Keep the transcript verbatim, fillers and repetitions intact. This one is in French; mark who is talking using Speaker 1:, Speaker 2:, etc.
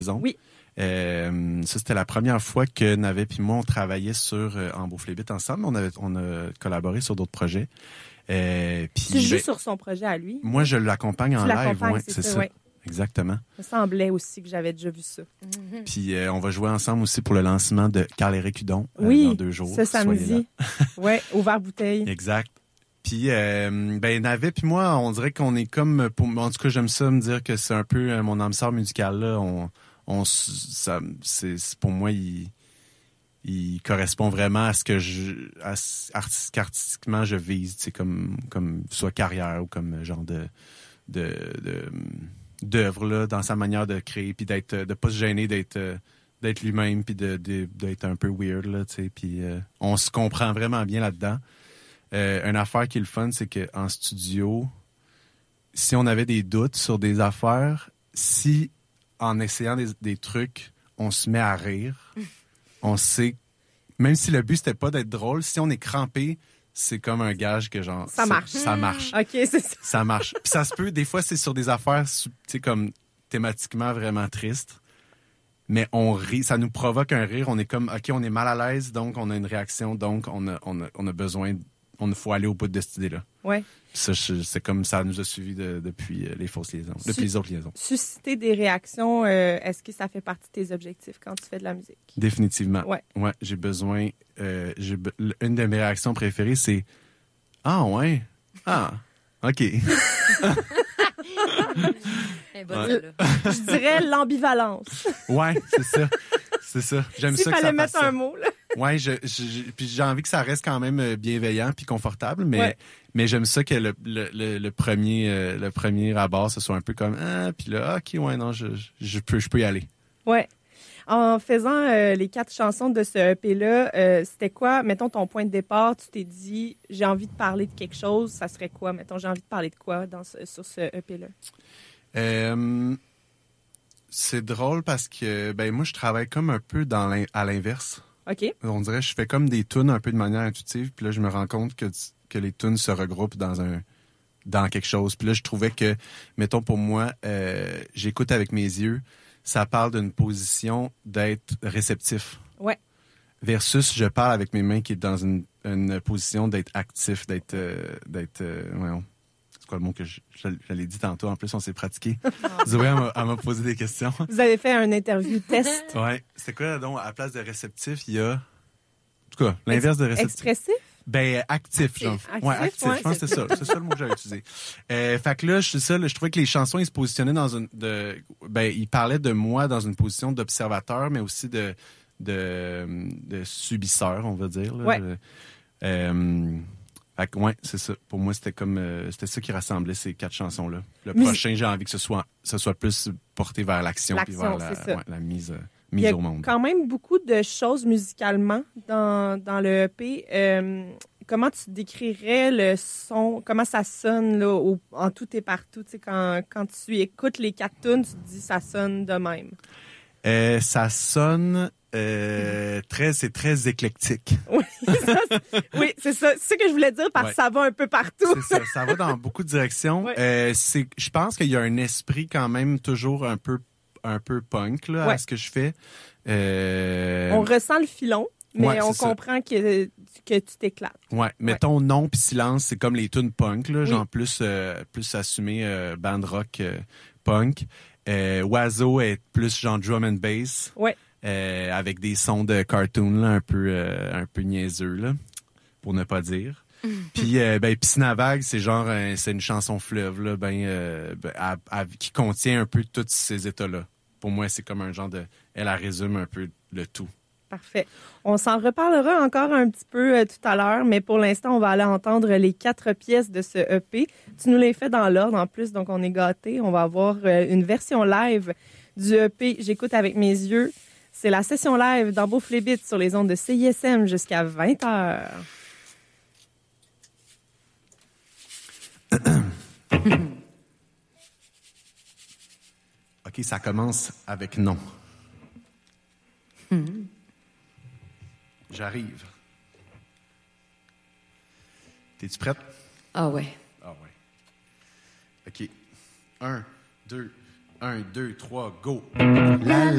Speaker 1: Oui.
Speaker 2: Euh, ça, c'était la première fois que Navet et moi, on travaillait sur euh, En Beauflébite ensemble. On, avait, on a collaboré sur d'autres projets. Euh,
Speaker 1: tu joues ben, sur son projet à lui?
Speaker 2: Moi, je l'accompagne
Speaker 1: tu
Speaker 2: en live. Ouais,
Speaker 1: c'est,
Speaker 2: c'est
Speaker 1: ça,
Speaker 2: ça.
Speaker 1: Ouais.
Speaker 2: Exactement.
Speaker 1: Ça semblait aussi que j'avais déjà vu ça.
Speaker 2: Mm-hmm. Puis euh, on va jouer ensemble aussi pour le lancement de Carl-Éric Hudon euh,
Speaker 1: oui,
Speaker 2: dans deux jours.
Speaker 1: ce samedi. Oui, ouvert bouteille.
Speaker 2: Exact. Puis, euh, ben, Navet puis moi, on dirait qu'on est comme... Pour, en tout cas, j'aime ça me dire que c'est un peu euh, mon âme sœur musicale, là. On, on, ça, c'est, c'est, pour moi, il, il correspond vraiment à ce que je... À, artistique, artistiquement, je vise, tu sais, comme, comme soit carrière ou comme genre de... de, de d'œuvre là dans sa manière de créer puis d'être de pas se gêner d'être d'être lui-même puis de, de d'être un peu weird là tu sais puis euh, on se comprend vraiment bien là-dedans. Euh, une affaire qui est le fun, c'est que en studio, si on avait des doutes sur des affaires, si en essayant des, des trucs, on se met à rire, on sait, même si le but c'était pas d'être drôle, si on est crampé, c'est comme un gage que genre
Speaker 1: ça marche.
Speaker 2: Ça marche.
Speaker 1: OK, c'est ça.
Speaker 2: Ça marche. Puis ça se peut, des fois c'est sur des affaires, tu sais, comme thématiquement vraiment tristes. Mais on rit, ça nous provoque un rire. On est comme, OK, on est mal à l'aise, donc on a une réaction, donc on a, on a, on a besoin, on faut aller au bout de cette idée-là.
Speaker 1: Ouais.
Speaker 2: Ça, c'est comme ça nous a suivis de, depuis les fausses liaisons, Su- depuis les autres liaisons.
Speaker 1: Susciter des réactions, euh, est-ce que ça fait partie de tes objectifs quand tu fais de la musique?
Speaker 2: Définitivement.
Speaker 1: Ouais.
Speaker 2: Ouais, j'ai besoin. Euh, j'ai be- une de mes réactions préférées, c'est ah ouais, ah, ok.
Speaker 3: Bonne,
Speaker 2: ouais.
Speaker 1: Je dirais l'ambivalence.
Speaker 2: Ouais, c'est ça. C'est ça. J'aime
Speaker 1: si
Speaker 2: ça que ça
Speaker 1: fallait mettre
Speaker 2: fasse
Speaker 1: un
Speaker 2: ça.
Speaker 1: mot, là.
Speaker 2: Ouais, je, je, puis j'ai envie que ça reste quand même bienveillant puis confortable, mais
Speaker 1: ouais.
Speaker 2: mais j'aime ça que le, le, le, le premier euh, le premier abord ce soit un peu comme ah puis là ok ouais non je je peux je peux y aller.
Speaker 1: Ouais. En faisant euh, les quatre chansons de ce E P-là, euh, c'était quoi, mettons, ton point de départ? Tu t'es dit, j'ai envie de parler de quelque chose, ça serait quoi? Mettons, j'ai envie de parler de quoi dans ce, sur ce E P-là?
Speaker 2: Euh, c'est drôle parce que, ben moi, je travaille comme un peu dans l'in- à l'inverse.
Speaker 1: OK.
Speaker 2: On dirait, je fais comme des tunes un peu de manière intuitive, puis là, je me rends compte que, que les tunes se regroupent dans un dans quelque chose. Puis là, je trouvais que, mettons, pour moi, euh, j'écoute avec mes yeux, ça parle d'une position d'être réceptif.
Speaker 1: Ouais.
Speaker 2: Versus, je parle avec mes mains qui est dans une, une position d'être actif, d'être... Euh, d'être euh, ouais, c'est quoi le mot que je, je, je l'ai dit tantôt? En plus, on s'est pratiqué. Zoé, elle m'a, elle m'a posé des questions.
Speaker 1: Vous avez fait un interview test.
Speaker 2: Ouais. C'est quoi, donc, à la place de réceptif, il y a... En tout cas, l'inverse de réceptif.
Speaker 1: Expressif?
Speaker 2: Ben, actif, genre.
Speaker 1: Actif,
Speaker 2: ouais, actif,
Speaker 1: ouais,
Speaker 2: je pense que c'est ça. C'est ça le mot que j'avais utilisé. Euh, fait que là, je, ça, là, je trouvais que les chansons, ils se positionnaient dans une... De, ben, ils parlaient de moi dans une position d'observateur, mais aussi de, de, de subisseur, on va dire. Là.
Speaker 1: Ouais.
Speaker 2: Euh, fait que, ouais, c'est ça. Pour moi, c'était comme... Euh, c'était ça qui rassemblait ces quatre chansons-là. Le
Speaker 1: Mais
Speaker 2: prochain, j'ai envie que ce soit, ce soit plus porté vers l'action, puis vers la,
Speaker 1: c'est ça.
Speaker 2: ouais, la mise... Euh,
Speaker 1: Il y a
Speaker 2: au monde.
Speaker 1: quand même beaucoup de choses musicalement dans, dans le E P. Euh, comment tu décrirais le son, comment ça sonne là, au, en tout et partout? Tu sais, quand, quand tu écoutes les quatre tunes, tu te dis ça sonne de même.
Speaker 2: Euh, ça sonne euh, très, c'est très éclectique.
Speaker 1: Oui, ça, c'est, oui, c'est ça. C'est ce que je voulais dire parce
Speaker 2: ouais.
Speaker 1: que ça va un peu partout.
Speaker 2: C'est ça, ça va dans beaucoup de directions.
Speaker 1: Ouais.
Speaker 2: Euh, c'est, je pense qu'il y a un esprit quand même toujours un peu un peu punk là,
Speaker 1: ouais.
Speaker 2: à ce que je fais. Euh...
Speaker 1: On ressent le filon, mais
Speaker 2: ouais,
Speaker 1: on
Speaker 2: ça.
Speaker 1: comprend que, que tu t'éclates.
Speaker 2: Ouais, mettons ouais. non puis silence, c'est comme les tunes punk là,
Speaker 1: oui.
Speaker 2: genre plus euh, plus assumé euh, band rock euh, punk. Euh, Oiseau est plus genre drum and bass.
Speaker 1: Ouais.
Speaker 2: Euh, avec des sons de cartoon là, un peu euh, un peu niaiseux là, pour ne pas dire. Puis euh, ben Piscinavague, c'est genre euh, c'est une chanson fleuve là, ben, euh, ben à, à, qui contient un peu tous ces états là. Pour moi, c'est comme un genre de elle, elle résume un peu le tout.
Speaker 1: Parfait. On s'en reparlera encore un petit peu euh, tout à l'heure, mais pour l'instant, on va aller entendre les quatre pièces de ce E P. Tu nous les fais dans l'ordre en plus, donc on est gâtés. On va avoir euh, une version live du E P J'écoute avec mes yeux. C'est la session live dans Beauflébite sur les ondes de C I S M jusqu'à vingt heures.
Speaker 2: OK, ça commence avec non.
Speaker 3: Mm.
Speaker 2: J'arrive. T'es-tu prête?
Speaker 3: Ah ouais.
Speaker 2: Ah ouais. OK. Un, deux... Un, deux, trois, go!
Speaker 3: La la